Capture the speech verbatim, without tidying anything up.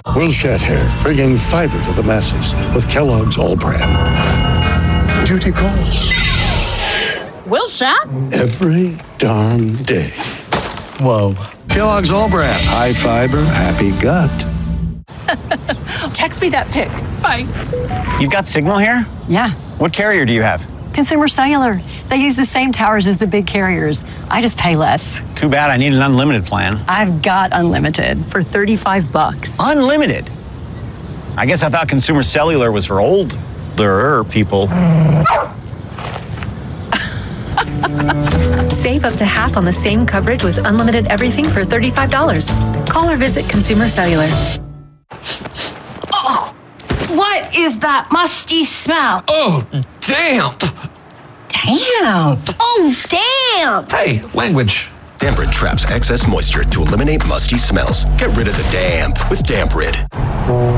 Will Shathair, bringing fiber to the masses with Kellogg's All Brand. Duty calls. Will Shat? Every darn day. Whoa. Kellogg's All Brand. High fiber, happy gut. Text me that pic. Bye. You've got signal here? Yeah. What carrier do you have? Consumer Cellular. They use the same towers as the big carriers. I just pay less. Too bad, I need an unlimited plan. I've got unlimited for thirty-five bucks. Unlimited? I guess I thought Consumer Cellular was for older people. Save up to half on the same coverage with unlimited everything for thirty-five dollars. Call or visit Consumer Cellular. Oh, what is that musty smell? Oh, damp. Damn. Oh, damn. Hey, language. Damp Rid traps excess moisture to eliminate musty smells. Get rid of the damp with Damp Rid.